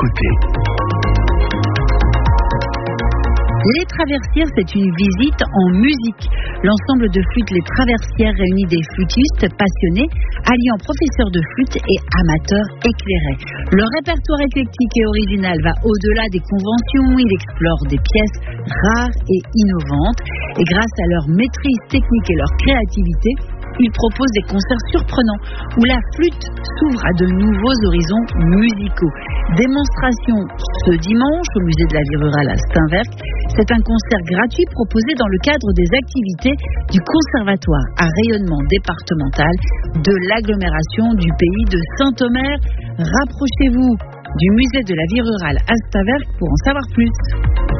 côté. Les Traversières, c'est une visite en musique. L'ensemble de flûtes Les Traversières réunit des flûtistes passionnés, alliant professeurs de flûte et amateurs éclairés. Leur répertoire éclectique et original va au-delà des conventions. Il explore des pièces rares et innovantes. Et grâce à leur maîtrise technique et leur créativité, ils proposent des concerts surprenants où la flûte s'ouvre à de nouveaux horizons musicaux. Démonstration ce dimanche au musée de la vie rurale à Steinwerk. C'est un concert gratuit proposé dans le cadre des activités du conservatoire à rayonnement départemental de l'agglomération du pays de Saint-Omer. Rapprochez-vous du musée de la vie rurale à Steinwerk pour en savoir plus.